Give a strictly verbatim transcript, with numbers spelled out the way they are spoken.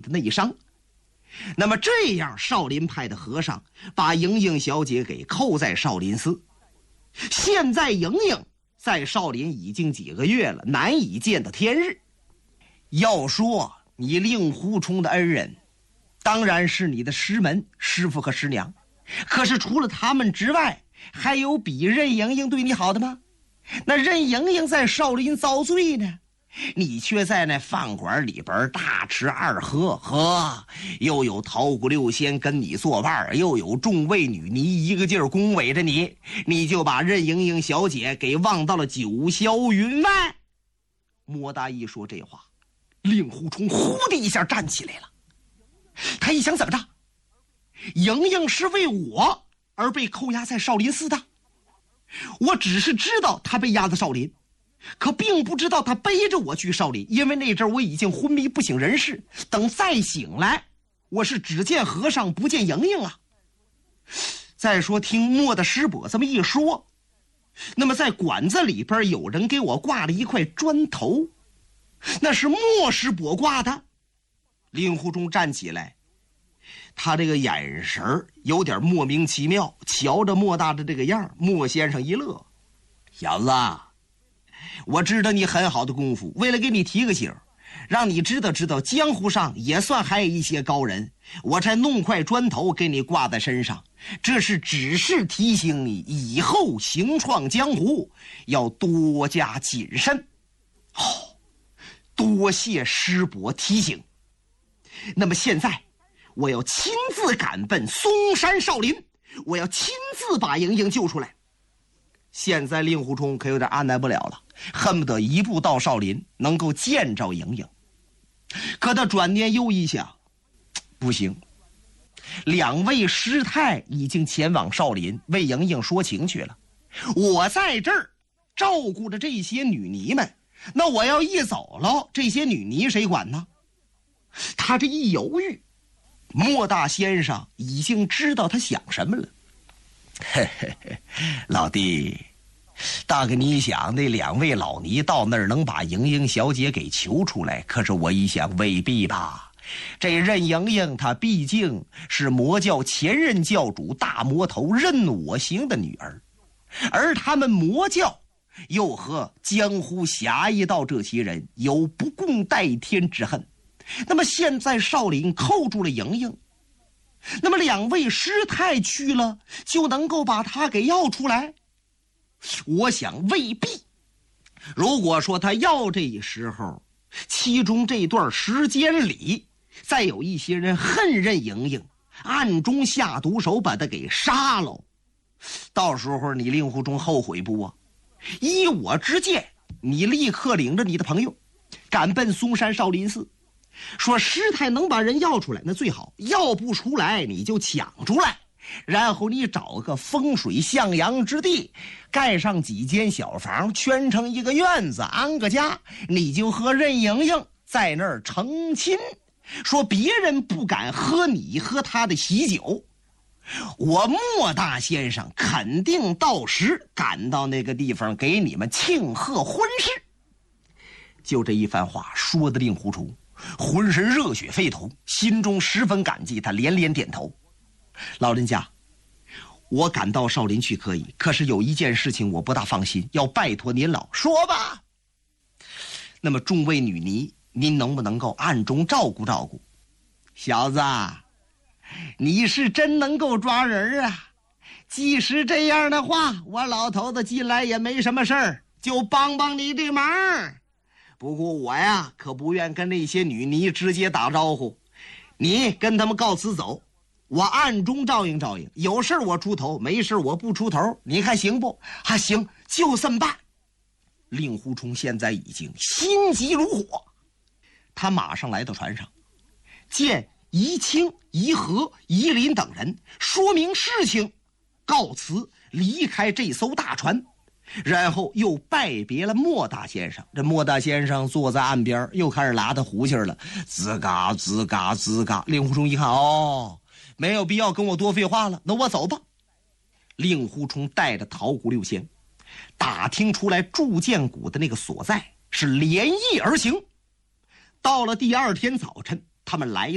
内伤。那么这样，少林派的和尚把莹莹小姐给扣在少林寺。现在莹莹在少林已经几个月了，难以见得天日。要说你令狐冲的恩人，当然是你的师门师傅和师娘，可是除了他们之外，还有比任盈盈对你好的吗？那任盈盈在少林遭罪呢，你却在那饭馆里边大吃二喝，呵，又有桃谷六仙跟你作伴，又有众位女尼一个劲儿恭维着你，你就把任盈盈小姐给忘到了九霄云外。莫大一说这话，令狐冲呼的一下站起来了。他一想，怎么着？莹莹是为我而被扣押在少林寺的，我只是知道她被押在少林，可并不知道他背着我去少林，因为那阵我已经昏迷不省人事，等再醒来，我是只见和尚不见莹莹啊。再说听莫的师伯这么一说，那么在馆子里边有人给我挂了一块砖头，那是莫师伯挂的。令狐冲站起来，他这个眼神有点莫名其妙，瞧着莫大的这个样，莫先生一乐，小子，我知道你很好的功夫，为了给你提个醒，让你知道知道江湖上也算还有一些高人，我才弄块砖头给你挂在身上，这是只是提醒你以后行闯江湖要多加谨慎。哦，多谢师伯提醒。那么现在我要亲自赶奔嵩山少林，我要亲自把莹莹救出来。现在令狐冲可有点按耐不了了，恨不得一步到少林能够见着莹莹。可他转念又一想，不行，两位师太已经前往少林为莹莹说情去了，我在这儿照顾着这些女尼们，那我要一走了，这些女尼谁管呢？他这一犹豫，莫大先生已经知道他想什么了。嘿嘿嘿，老弟，大概你想那两位老尼到那儿能把莹莹小姐给求出来，可是我一想未必吧。这任盈盈她毕竟是魔教前任教主大魔头任我行的女儿，而他们魔教又和江湖侠义道这些人有不共戴天之恨。那么现在少林扣住了莹莹，那么两位师太去了就能够把他给要出来？我想未必。如果说他要这时候，其中这段时间里再有一些人恨任盈盈，暗中下毒手把他给杀了，到时候你令狐冲后悔不啊？依我之见，你立刻领着你的朋友赶奔嵩山少林寺，说师太能把人要出来那最好，要不出来你就抢出来，然后你找个风水向阳之地，盖上几间小房，圈成一个院子，安个家，你就和任盈盈在那儿成亲，说别人不敢喝你喝他的喜酒，我莫大先生肯定到时赶到那个地方给你们庆贺婚事。就这一番话说的令狐冲浑身热血沸腾，心中十分感激，他连连点头。老人家，我赶到少林去可以，可是有一件事情我不大放心，要拜托您老。说吧。那么众位女尼，您能不能够暗中照顾照顾？小子，你是真能够抓人啊！即使这样的话，我老头子进来也没什么事儿，就帮帮你这忙。不过我呀，可不愿跟那些女尼直接打招呼，你跟他们告辞走，我暗中照应照应，有事我出头，没事我不出头，你看行不？还、啊、行，就这么办。令狐冲现在已经心急如火，他马上来到船上，见宜清、宜和、宜林等人，说明事情，告辞离开这艘大船，然后又拜别了莫大先生。这莫大先生坐在岸边，又开始拉他胡琴了，吱嘎吱嘎吱嘎。令狐冲一看，哦，没有必要跟我多废话了，那我走吧。令狐冲带着桃谷六仙打听出来铸剑谷的那个所在，是连夜而行。到了第二天早晨，他们来